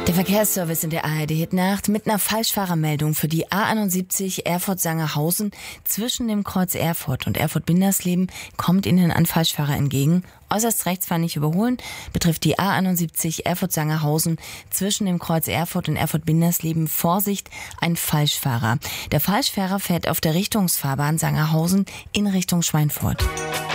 Der Verkehrsservice in der ARD-Hitnacht mit einer Falschfahrermeldung für die A71 Erfurt-Sangerhausen zwischen dem Kreuz Erfurt und Erfurt-Bindersleben kommt Ihnen ein Falschfahrer entgegen. Äußerst rechts fahren nicht überholen, betrifft die A71 Erfurt-Sangerhausen zwischen dem Kreuz Erfurt und Erfurt-Bindersleben. Vorsicht, ein Falschfahrer. Der Falschfahrer fährt auf der Richtungsfahrbahn Sangerhausen in Richtung Schweinfurt.